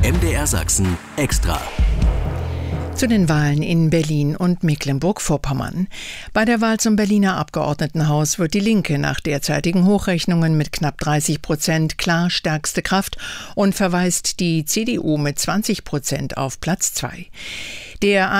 MDR Sachsen extra. Zu den Wahlen in Berlin und Mecklenburg-Vorpommern. Bei der Wahl zum Berliner Abgeordnetenhaus wird die Linke nach derzeitigen Hochrechnungen mit knapp 30% klar stärkste Kraft und verweist die CDU mit 20% auf Platz 2. Der